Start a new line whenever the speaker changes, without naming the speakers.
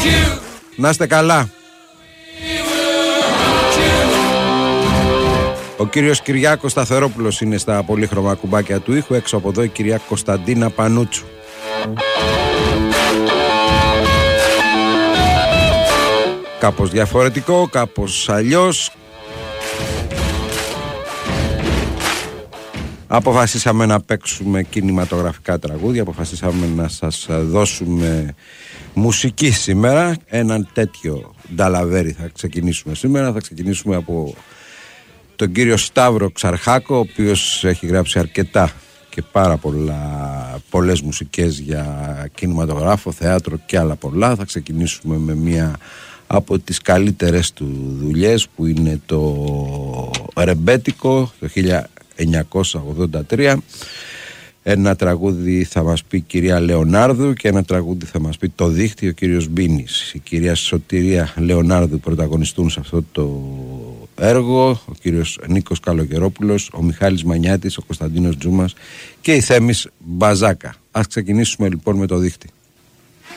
Να είστε καλά. Ο κύριος Κυριάκος Σταθερόπουλος είναι στα πολύχρωμα κουμπάκια του ήχου. Έξω από εδώ η κυρία Κωνσταντίνα Πανούτσου. Κάπως διαφορετικό, κάπως αλλιώς. Αποφασίσαμε να παίξουμε κινηματογραφικά τραγούδια, αποφασίσαμε να σας δώσουμε μουσική σήμερα. Έναν τέτοιο νταλαβέρι θα ξεκινήσουμε σήμερα. Θα ξεκινήσουμε από τον κύριο Σταύρο Ξαρχάκο, ο οποίος έχει γράψει αρκετά και πάρα πολλές μουσικές για κινηματογράφο, θέατρο και άλλα πολλά. Θα ξεκινήσουμε με μία από τις καλύτερες του δουλειές, που είναι το Ρεμπέτικο το 1983. Ένα τραγούδι θα μας πει η κυρία Λεωνάρδου και ένα τραγούδι θα μας πει το δίχτυ ο κύριος Μπίνης. Η κυρία Σωτηρία Λεωνάρδου πρωταγωνιστούν σε αυτό το έργο, ο κύριος Νίκος Καλογερόπουλος, ο Μιχάλης Μανιάτης, ο Κωνσταντίνος Τζούμας και η Θέμης Μπαζάκα. Ας ξεκινήσουμε λοιπόν με το δίχτυ.